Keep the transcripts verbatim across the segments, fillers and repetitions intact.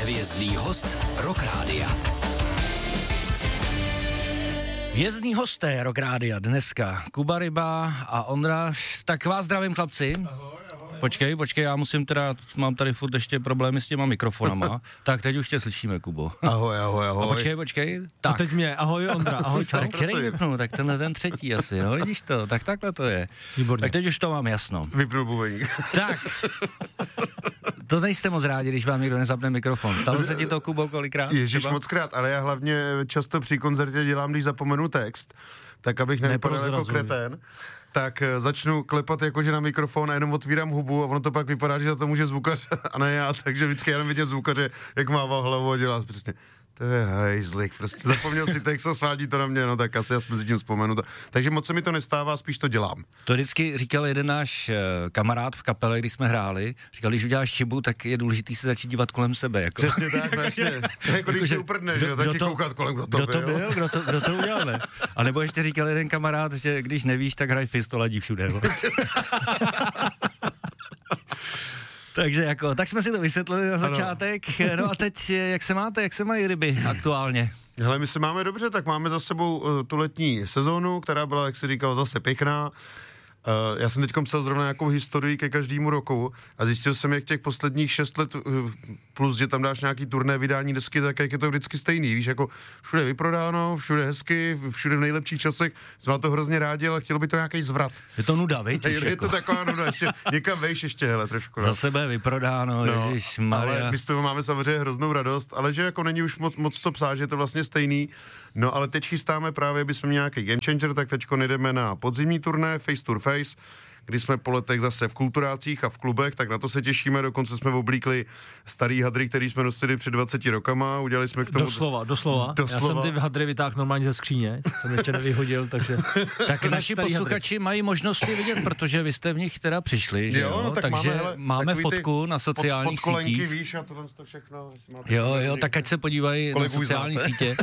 Hvězdný host Rock Rádia. Hvězdný hosté Rock Rádia dneska Kuba Ryba a Ondráš. Tak vás zdravím, chlapci. Ahoj, ahoj. Počkej, počkej, já musím teda, mám tady furt ještě problémy s těma mikrofonama. Tak teď už tě slyšíme, Kubo. Ahoj, ahoj, ahoj. A počkej, počkej. Tak. A teď mě, ahoj Ondra, ahoj, čau. Tak který vypnu, tak tenhle ten třetí asi, no vidíš to, tak takhle to je. Výborně. Tak teď už to mám jasno. Vypnul bubeník. Tak. To nejste moc rádi, když vám někdo nezapne mikrofon. Stalo se ti to, Kubo, kolikrát? Ježíš, moc krát, ale já hlavně často při koncertě dělám, když zapomenu text, tak abych nevypadal jako kretén, tak začnu klepat jakože na mikrofon a jenom otvírám hubu a ono to pak vypadá, že za to může zvukař a ne já, takže vždycky jenom vidím zvukaře, jak mává hlavou a dělá přesně. To je hejzlik, prostě zapomněl si text a svádí to na mě, no tak asi já jsme si tím vzpomenu. Takže moc se mi to nestává, spíš to dělám. To vždycky říkal jeden náš uh, kamarád v kapele, když jsme hráli, říkal, když uděláš chybu, tak je důležitý se začít dívat kolem sebe. Jako. Přesně tak, vlastně. Jako když se uprdneš, že taky to, koukat kolem, kdo to kdo byl. To byl kdo, to, kdo to udělal, ne? A nebo ještě říkal jeden kamarád, že když nevíš, tak hraj fist, to ladí všude. Takže jako, tak jsme si to vysvětlili na začátek. Ano. No a teď, jak se máte, jak se mají ryby aktuálně? Hele, my se máme dobře, tak máme za sebou uh, tu letní sezónu, která byla, jak jsi říkal, zase pěkná. Uh, já jsem teď psal zrovna nějakou historii ke každému roku a zjistil jsem, jak těch posledních šest let, uh, plus, že tam dáš nějaký turné vydání desky, tak jak je to vždycky stejný, víš, jako všude vyprodáno, všude hezky, všude v nejlepších časech, jsme to hrozně rádi, ale chtělo by to nějaký zvrat. Je to nuda, víš? Je, je jako. to taková nuda, ještě někam vejš ještě, hele, trošku. Za sebe vyprodáno, no, ježišmarja. Ale my z toho máme samozřejmě hroznou radost, ale že jako není už moc, moc co psát, že je to vlastně stejný. No ale teď chystáme právě, aby jsme měli nějaký game changer, tak teďko jdeme na podzimní turné Face to Face, kdy jsme po letech zase v kulturácích a v klubech, tak na to se těšíme, dokonce jsme oblíkli starý hadry, který jsme nosili před dvaceti rokama, udělali jsme k tomu... Doslova, doslova. doslova. Já jsem ty hadry vytáhl normálně ze skříně, jsem ještě nevyhodil, takže... Tak naši posluchači hadry mají možnost je vidět, protože vy jste v nich teda přišli, že jo? jo? No, tak takže máme, hele, máme fotku na sociálních pod, sítích. Víš, a tohle to všechno, máte jo, jo, tak ať se podívají na sociální sítě.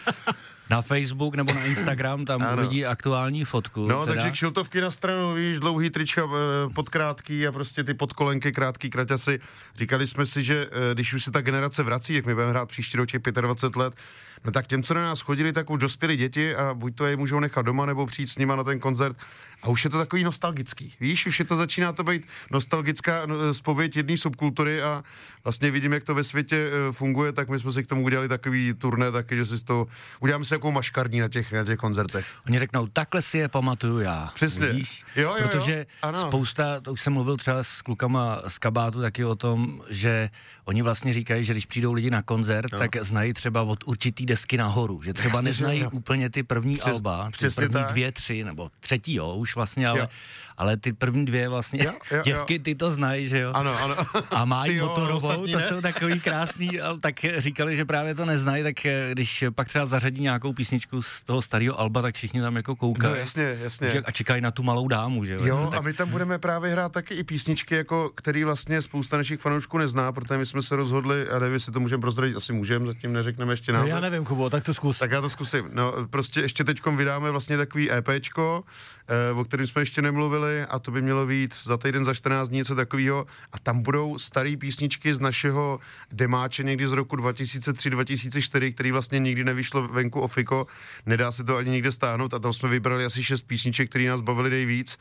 Na Facebook nebo na Instagram, tam ano. Uvidí aktuální fotku. No, teda. Takže kšiltovky na stranu, víš, dlouhý trička podkrátký a prostě ty podkolenky, krátký kraťasy. Říkali jsme si, že když už se ta generace vrací, jak my budeme hrát příští rok těch dvacet pět let, no tak těm, co na nás chodili, tak už dospěli děti a buď to je můžou nechat doma, nebo přijít s nima na ten koncert. A už je to takový nostalgický, víš, už je to začíná to být nostalgická zpověď jedné subkultury a vlastně vidím, jak to ve světě funguje, tak my jsme si k tomu udělali takový turné, taky, že si z toho uděláme si jako maškarní na těch, na těch koncertech. Oni řeknou, takhle si je pamatuju já. Přesně. Vidíš? Jo, jo, protože jo. Spousta, to už jsem mluvil třeba s klukama z kabátu taky o tom, že oni vlastně říkají, že když přijdou lidi na koncert, no. tak znají třeba od určitý desky nahoru, že třeba Přesně, neznají jo. úplně ty první Přes, alba, ty první tak. dvě, tři, nebo třetí, jo, už vlastně, ale, ale ty první dvě vlastně, jo, jo, děvky, jo. ty to znají, že jo? Ano, ano. A mají jo, motorovou, to ne? jsou takový krásný, ale tak říkali, že právě to neznají, tak když pak třeba zařadí nějakou písničku z toho starého alba, tak všichni tam jako koukají. No jasně, jasně. A čekají na tu malou dámu, že jo? Jo, tak... a my tam budeme právě hrát taky i písničky, jako, který vlastně spousta našich fanoušků nezná, protože my jsme se rozhodli, a nevím, jestli to můžeme prozradit, asi můžeme, zatím neřekneme ještě název. No, já nevím, Kubo, tak to zkus. Tak já to zkusím. No, prostě ještě teďkom vydáme vlastně takový EPčko, eh, o kterém jsme ještě nemluvili, a to by mělo být za týden, za čtrnáct dní, něco takového. A tam budou staré písničky z našeho demáče někdy z roku dva tisíce tři dva tisíce čtyři, který vlastně nikdy nevyšlo venku ofiko. Nedá se to ani nikde stáhnout a tam jsme vybrali asi šest písniček, které nás bavily nejvíc.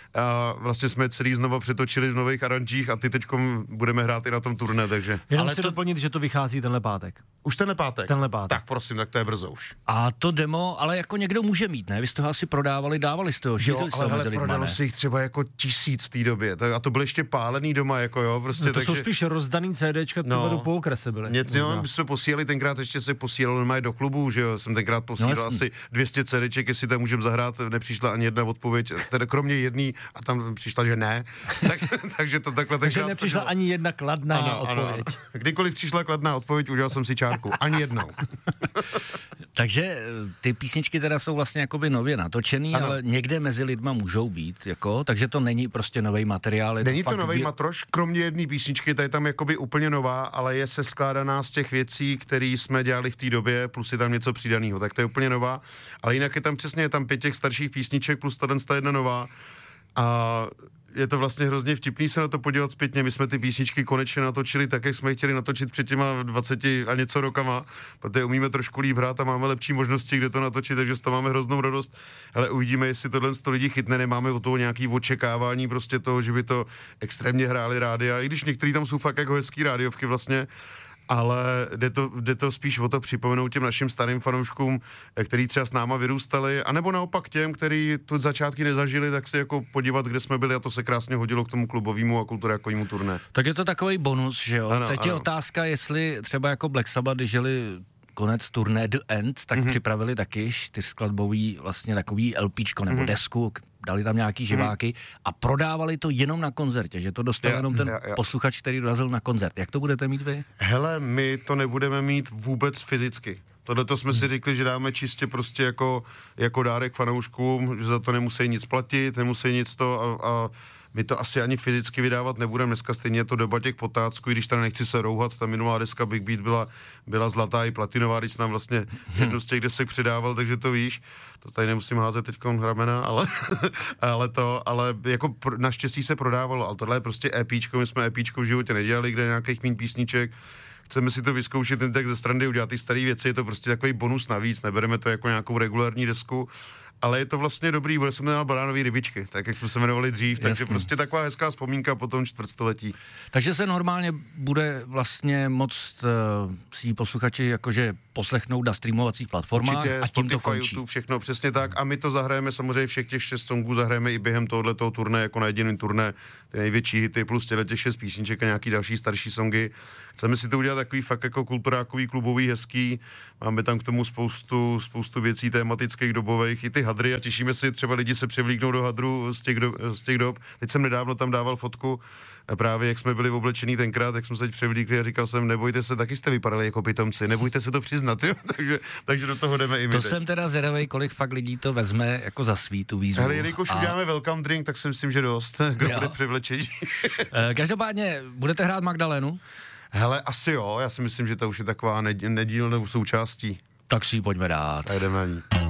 A vlastně jsme celý znova přetočili v nových aranžích a ty teďkom budeme hrát i na tom turné, takže. Jenom ale chci to... doplnit, že to vychází tenhle pátek. Už tenhle pátek? Tenhle pátek. Tak prosím, tak to je brzo už. A to demo, ale jako někdo může mít, ne? Vy jste ho asi prodávali, dávali jste ho, šířili jste ho mezi lidma, prodalo ne? si jich třeba jako tisíc v té době. A to byly ještě pálený doma, jako jo, prostě. No to takže... jsou spíš rozdaný CDčka, no, to po okrese byly. Mě, jo, my jsme posílali tenkrát, ještě se posílalo normálně do klubu, že jo, jsem tenkrát posílal no, asi dvě stě CDček, jestli tam můžeme zahrát, nepřišla ani jedna odpověď, teda kromě jedný a tam přišla, že ne. Tak, takže to takhle tenkrát. Takže nepřišla to, ani jedna kladná ano, odpověď. Ano. Kdykoliv přišla kladná odpověď, udělal jsem si čárku. Ani jednou. Takže ty písničky teda jsou vlastně jakoby nově natočený, ano. ale někde mezi lidma můžou být, jako, takže to není prostě nový materiál. Není to, to nový vě... matroš, kromě jedné písničky, ta je tam jakoby úplně nová, ale je se skládaná z těch věcí, které jsme dělali v té době, plus je tam něco přidaného, tak to je úplně nová, ale jinak je tam přesně, je tam pět těch starších písniček, plus ta jedna nová. A je to vlastně hrozně vtipný se na to podívat zpětně. My jsme ty písničky konečně natočili tak, jak jsme chtěli natočit před těma dvaceti a něco rokama, protože umíme trošku líp hrát a máme lepší možnosti, kde to natočit, takže z toho máme hroznou radost. Ale uvidíme, jestli tohle sto lidí chytne, nemáme od toho nějaký očekávání prostě toho, že by to extrémně hráli rádia, i když některý tam jsou fakt jako hezký rádiovky vlastně. Ale jde to, jde to spíš o to připomenout těm našim starým fanouškům, který třeba s náma vyrůstali, anebo naopak těm, který tu začátky nezažili, tak si jako podívat, kde jsme byli, a to se krásně hodilo k tomu klubovému a kulturálnímu turné. Tak je to takový bonus, že jo? Ano, Teď ano. je otázka, jestli třeba jako Black Sabbath, když žili konec turné The End, tak mm-hmm. připravili taky čtyřskladbový vlastně takový LPčko nebo mm-hmm. desku, dali tam nějaký živáky mm. a prodávali to jenom na koncertě, že to dostal ja, jenom ten ja, ja. posluchač, který dorazil na koncert. Jak to budete mít vy? Hele, my to nebudeme mít vůbec fyzicky. Tohle to jsme hmm. si řekli, že dáme čistě prostě jako, jako dárek fanouškům, že za to nemusí nic platit, nemusí nic to a, a my to asi ani fyzicky vydávat nebudeme. Dneska stejně je to doba těch potácků, i když tady nechci se rouhat, ta minulá deska Big Beat byla, byla zlatá i platinová, když nám vlastně jednu z těch desek přidával, takže to víš, to tady nemusím házet teďkon ramena, ale, ale to, ale jako pr- naštěstí se prodávalo, ale tohle je prostě EPčko, my jsme EPčko v životě nedělali, kde nějakých míň písniček, chceme si to vyzkoušet, ten tak ze strany udělat ty staré věci, je to prostě takový bonus navíc, nebereme to jako nějakou regulární desku, ale je to vlastně dobrý, bude se jmenovat Baránový rybičky, tak jak jsme se jmenovali dřív, Jasný. Takže prostě taková hezká vzpomínka po tom čtvrtstoletí. Takže se normálně bude vlastně moct uh, si posluchači jakože poslechnout na streamovacích platformách. Určitě, a tím Spotify, to končí. YouTube, všechno přesně tak a my to zahrajeme samozřejmě všech těch šest songů, zahrajeme i během tohoto turné jako na jediném turné, ty největší hity plus těch šest písniček a nějaký další starší songy. Chceme si to udělat takový fakt jako kulturákový, klubový, hezký. Máme tam k tomu spoustu, spoustu věcí tematických, dobových, i ty hadry a těšíme si, třeba lidi se převlíknou do hadru z těch, do, z těch dob. Teď jsem nedávno tam dával fotku, právě jak jsme byli oblečení tenkrát, jak jsme se teď převlíkli a říkal jsem, nebojte se, taky jste vypadali jako pitomci, nebojte se to přiznat, jo? takže, takže do toho jdeme i my To teď. jsem teda zvědavej, kolik fakt lidí to vezme jako za svý tu výzvu. Hele, jelikož a... uděláme welcome drink, tak si myslím, že dost, kdo bude převlečení. Každopádně, budete hrát Magdalénu? Hele, asi jo, já si myslím, že to už je taková nedílnou součástí. Tak si ji pojďme dát. Tak jdeme.